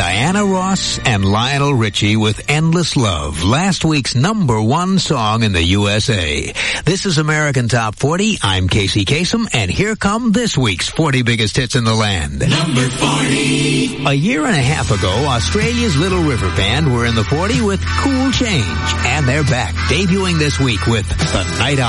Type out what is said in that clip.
Diana Ross and Lionel Richie with Endless Love, last week's #1 song in the USA. This is American Top 40. I'm Casey Kasem, and here come this week's 40 biggest hits in the land. Number 40. A year and a half ago, Australia's Little River Band were in the 40 with Cool Change, and they're back, debuting this week with The Night Out.